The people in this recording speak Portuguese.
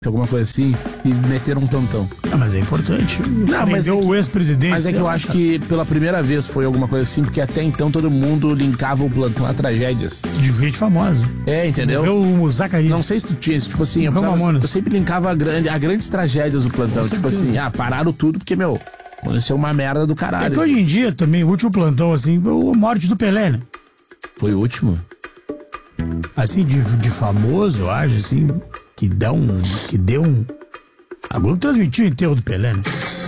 alguma coisa assim, e meteram um plantão. Ah, mas é importante. Não, mas é o ex-presidente. Mas é que eu acho que pela primeira vez foi alguma coisa assim, porque até então todo mundo linkava o plantão a tragédias. De gente famosa. É, entendeu? Morreu o Zacarias. Não sei se tu tinha isso, tipo assim, eu sempre linkava a grandes tragédias do plantão. Tipo assim, pararam tudo porque, aconteceu uma merda do caralho. É que hoje em dia também, o último plantão, assim, a morte do Pelé, né? Foi o último? Assim, de famoso, eu acho, assim, que deu um... A Globo transmitiu o enterro do Pelé, né?